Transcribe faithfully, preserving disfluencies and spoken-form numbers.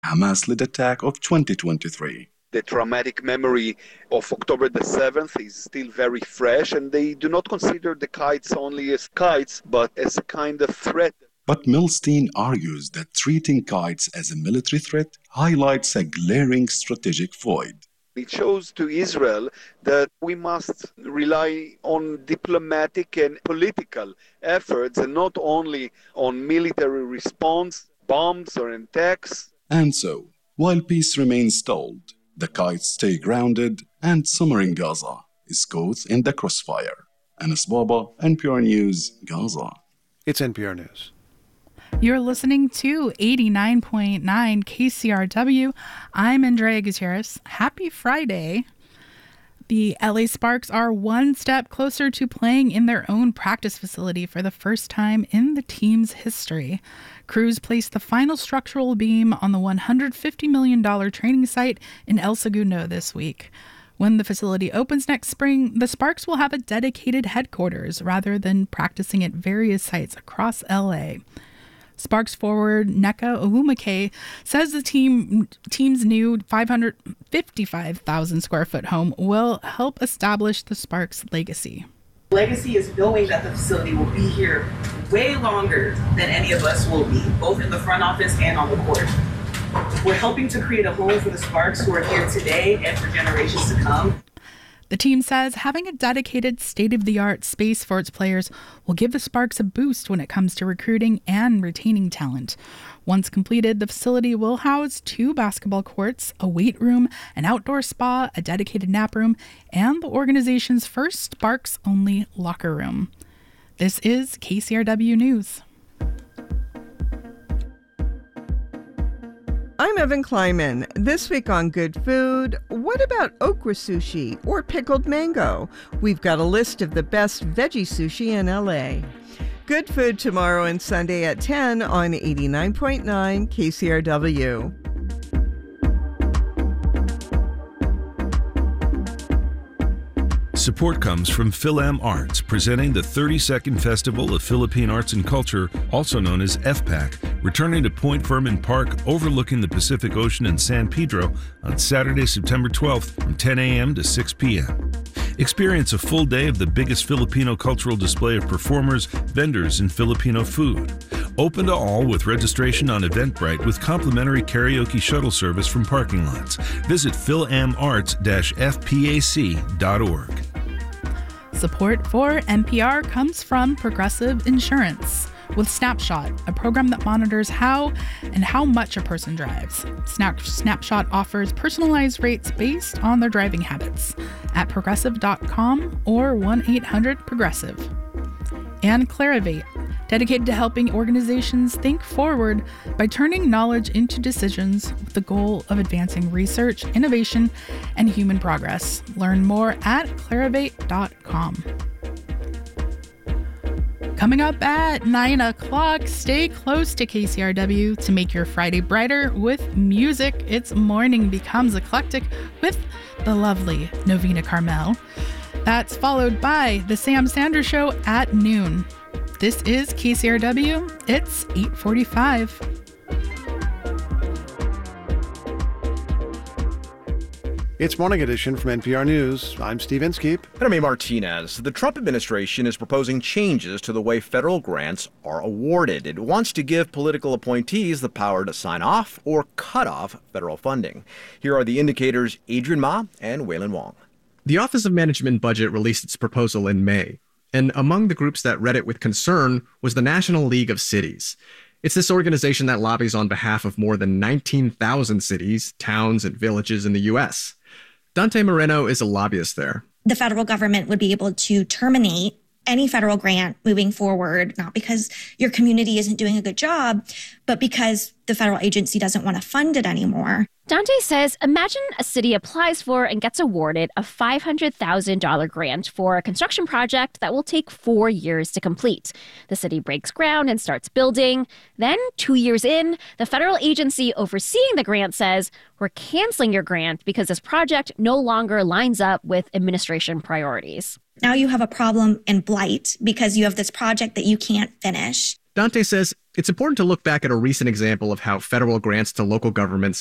Hamas-led attack of twenty twenty-three. The traumatic memory of October the seventh is still very fresh, and they do not consider the kites only as kites, but as a kind of threat. But Milstein argues that treating kites as a military threat highlights a glaring strategic void. It shows to Israel that we must rely on diplomatic and political efforts and not only on military response, bombs or attacks. And so, while peace remains stalled, the kites stay grounded and summer in Gaza is caught in the crossfire. Anas Baba, N P R News, Gaza. It's N P R News. You're listening to eighty-nine point nine K C R W. I'm Andrea Gutierrez. Happy Friday. The L A Sparks are one step closer to playing in their own practice facility for the first time in the team's history. Crews placed the final structural beam on the one hundred fifty million dollars training site in El Segundo this week. When the facility opens next spring, the Sparks will have a dedicated headquarters rather than practicing at various sites across L A. Sparks forward Nneka Onwuemeke says the team team's new five hundred fifty-five thousand square foot home will help establish the Sparks' legacy. Legacy is knowing that the facility will be here way longer than any of us will be, both in the front office and on the court. We're helping to create a home for the Sparks who are here today and for generations to come. The team says having a dedicated state-of-the-art space for its players will give the Sparks a boost when it comes to recruiting and retaining talent. Once completed, the facility will house two basketball courts, a weight room, an outdoor spa, a dedicated nap room, and the organization's first Sparks-only locker room. This is K C R W News. I'm Evan Kleiman. This week on Good Food, what about okra sushi or pickled mango? We've got a list of the best veggie sushi in L A. Good Food tomorrow and Sunday at ten on eighty-nine point nine K C R W. Support comes from Phil-Am Arts, presenting the thirty-second Festival of Philippine Arts and Culture, also known as F PAC, returning to Point Fermin Park overlooking the Pacific Ocean in San Pedro on Saturday, September twelfth from ten a.m. to six p.m. Experience a full day of the biggest Filipino cultural display of performers, vendors, and Filipino food. Open to all with registration on Eventbrite with complimentary karaoke shuttle service from parking lots. Visit phil am arts dash f pac dot org. Support for N P R comes from Progressive Insurance. With Snapshot, a program that monitors how and how much a person drives. Snap- Snapshot offers personalized rates based on their driving habits at progressive dot com or one eight hundred progressive. And Clarivate, dedicated to helping organizations think forward by turning knowledge into decisions with the goal of advancing research, innovation, and human progress. Learn more at clarivate dot com. Coming up at nine o'clock, stay close to K C R W to make your Friday brighter with music. Its morning becomes eclectic with the lovely Novena Carmel. That's followed by The Sam Sanders Show at noon. This is K C R W. It's eight forty-five. It's Morning Edition from N P R News. I'm Steve Inskeep. And I'm A. Martinez. The Trump administration is proposing changes to the way federal grants are awarded. It wants to give political appointees the power to sign off or cut off federal funding. Here are the indicators, Adrian Ma and Waylon Wong. The Office of Management and Budget released its proposal in May, and among the groups that read it with concern was the National League of Cities. It's this organization that lobbies on behalf of more than nineteen thousand cities, towns, and villages in the U S. Dante Moreno is a lobbyist there. The federal government would be able to terminate any federal grant moving forward, not because your community isn't doing a good job, but because the federal agency doesn't want to fund it anymore. Dante says, imagine a city applies for and gets awarded a five hundred thousand dollars grant for a construction project that will take four years to complete. The city breaks ground and starts building. Then, two years in, the federal agency overseeing the grant says, we're canceling your grant because this project no longer lines up with administration priorities. Now you have a problem in blight because you have this project that you can't finish. Dante says it's important to look back at a recent example of how federal grants to local governments